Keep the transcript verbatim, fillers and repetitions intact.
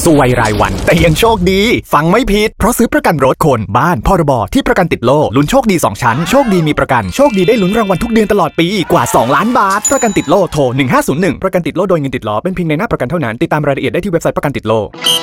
ซวยรายวันแต่ยังโชคดีฟังไม่ผิดเพราะซื้อประกันรถคนบ้านพรบที่ประกันติดโล่ลุ้นโชคดีสองชั้นโชคดีมีประกันโชคดีได้ลุ้นรางวัลทุกเดือนตลอดปีกว่าสองล้านบาทประกันติดโล่โทรหนึ่งห้าศูนย์หนึ่งประกันติดโล่โดยเงินติดล้อเป็นเพียงในหน้าประกันเท่านั้นติดตามรายละเอียดได้ที่เว็บไซต์ประกันติดโล่